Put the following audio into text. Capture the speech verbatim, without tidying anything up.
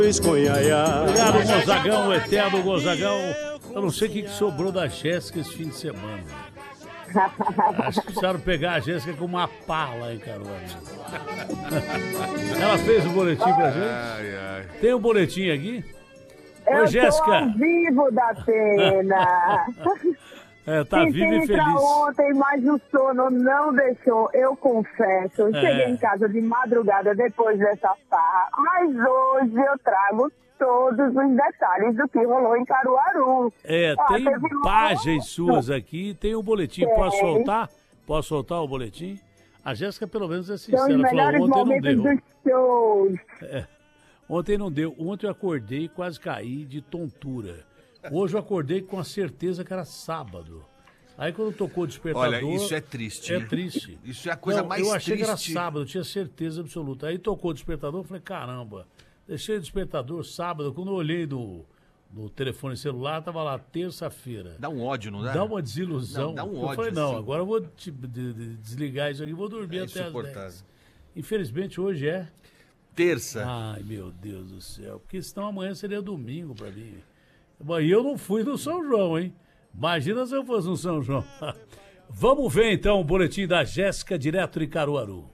Obrigado, Gozagão, o eterno Gozagão. Eu não sei o que, que sobrou da Jéssica esse fim de semana. Acho que precisaram pegar a Jéssica com uma pá lá em Caruaru. Ela fez o boletim pra gente? Ai, ai. Tem um boletim aqui? Eu Ô, Jéssica. tô ao vivo da pena. É, tá vivo e feliz. Ontem, mas o sono não deixou, eu confesso. Eu é. Cheguei em casa de madrugada depois dessa farra, mas hoje eu trago todos os detalhes do que rolou em Caruaru. É, Ó, tem teve páginas um... suas aqui, tem o boletim. Tem. Posso soltar? Posso soltar o boletim? A Jéssica pelo menos é São sincera. os Falou, melhores ontem não momentos deu. dos shows. É, ontem não deu. Ontem eu acordei e quase caí de tontura. Hoje eu acordei com a certeza que era sábado. Aí quando tocou o despertador... Olha, isso é triste. É hein? triste. Isso é a coisa não, mais triste. Eu achei triste. Que era sábado, eu tinha certeza absoluta. Aí tocou o despertador, eu falei, caramba, deixei o despertador sábado. Quando eu olhei no, no telefone celular, tava lá, terça-feira. Dá um ódio, não dá? Dá uma desilusão. Não, dá um eu ódio. falei, não, assim. agora eu vou te, de, de, desligar isso aqui e vou dormir é até as dez. Infelizmente hoje é... Terça. Ai, meu Deus do céu. Porque senão amanhã seria domingo pra mim. E eu não fui no São João, hein? Imagina se eu fosse no São João. Vamos ver então o boletim da Jéssica direto de Caruaru.